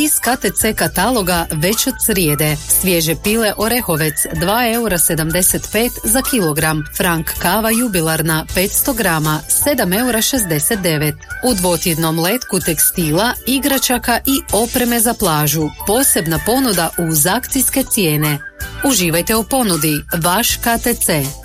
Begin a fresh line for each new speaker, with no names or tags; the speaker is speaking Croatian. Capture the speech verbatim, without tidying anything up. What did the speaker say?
Iz K T C kataloga već od srijede. Svježe pile Orehovec dva eura sedamdeset pet za kilogram. Frank kava jubilarna petsto grama sedam eura šezdeset devet. U dvotjednom letku tekstila, igračaka i opreme za plažu. Posebna ponuda uz akcijske cijene. Uživajte u ponudi. Vaš K T C.